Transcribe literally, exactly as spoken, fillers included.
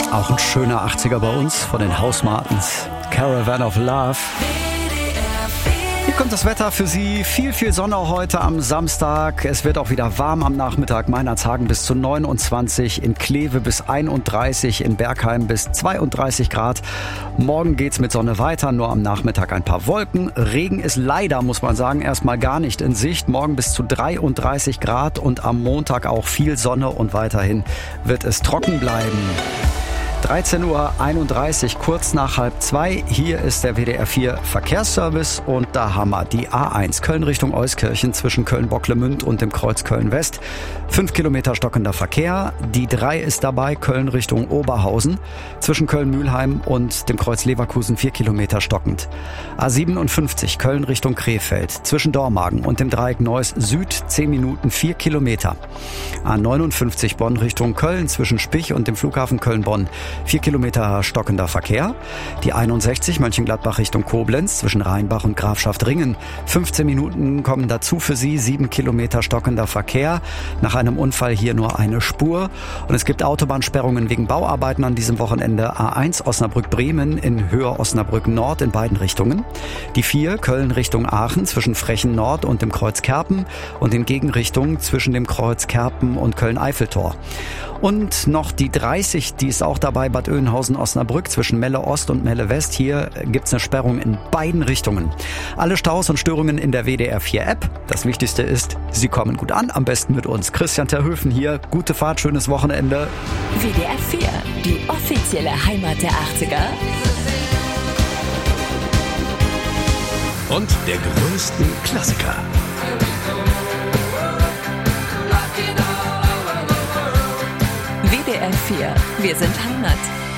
Auch ein schöner achtziger bei uns von den House Martins. Caravan of Love. Hier kommt das Wetter für Sie. Viel, viel Sonne heute am Samstag. Es wird auch wieder warm am Nachmittag. Meinerzhagen bis zu neunundzwanzig, in Kleve bis einunddreißig, in Bergheim bis zweiunddreißig Grad. Morgen geht's mit Sonne weiter, nur am Nachmittag ein paar Wolken. Regen ist leider, muss man sagen, erstmal gar nicht in Sicht. Morgen bis zu dreiunddreißig Grad und am Montag auch viel Sonne und weiterhin wird es trocken bleiben. dreizehn Uhr einunddreißig, kurz nach halb zwei. Hier ist der W D R vier Verkehrsservice und da haben wir die A eins Köln Richtung Euskirchen zwischen Köln-Bocklemünd und dem Kreuz Köln-West. Fünf Kilometer stockender Verkehr. Die drei ist dabei, Köln Richtung Oberhausen. Zwischen Köln-Mühlheim und dem Kreuz Leverkusen vier Kilometer stockend. A siebenundfünfzig Köln Richtung Krefeld. Zwischen Dormagen und dem Dreieck Neuss Süd zehn Minuten vier Kilometer. A neunundfünfzig Bonn Richtung Köln zwischen Spich und dem Flughafen Köln-Bonn. vier Kilometer stockender Verkehr. Die einundsechzig Mönchengladbach Richtung Koblenz zwischen Rheinbach und Grafschaft-Ringen. fünfzehn Minuten kommen dazu für Sie. sieben Kilometer stockender Verkehr. Nach einem Unfall hier nur eine Spur. Und es gibt Autobahnsperrungen wegen Bauarbeiten an diesem Wochenende. A eins Osnabrück-Bremen in Höhe Osnabrück-Nord in beiden Richtungen. Die vier Köln Richtung Aachen zwischen Frechen Nord und dem Kreuz Kerpen. Und in Gegenrichtung zwischen dem Kreuz Kerpen und Köln-Eiffeltor. Und noch die dreißig, die ist auch dabei, Bad Oeynhausen-Osnabrück zwischen Melle Ost und Melle West. Hier gibt's eine Sperrung in beiden Richtungen. Alle Staus und Störungen in der W D R vier App. Das Wichtigste ist, Sie kommen gut an, am besten mit uns. Christian Terhöfen hier, gute Fahrt, schönes Wochenende. W D R vier, die offizielle Heimat der achtziger. Und der größten Klassiker. W D R vier, wir sind Heimat.